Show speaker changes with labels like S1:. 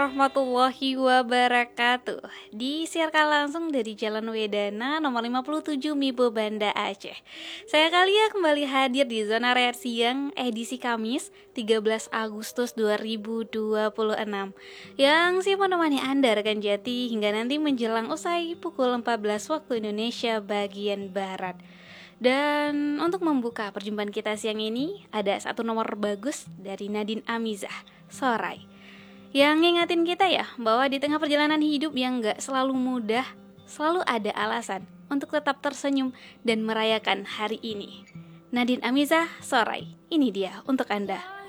S1: Warahmatullahi wabarakatuh. Disiarkan langsung dari Jalan Wedana nomor 57 Mibo Banda Aceh. Saya Kalia kembali hadir di Zona Rehat Siang edisi Kamis 13 Agustus 2026 yang siap menemani Anda rekan Jati hingga nanti menjelang usai pukul 14 waktu Indonesia bagian Barat. Dan untuk membuka perjumpaan kita siang ini ada satu nomor bagus dari Nadine Amizah, Sorai, yang ngingatin kita ya bahwa di tengah perjalanan hidup yang gak selalu mudah, selalu ada alasan untuk tetap tersenyum dan merayakan hari ini. Nadine Amizah, Sorai, ini dia untuk Anda.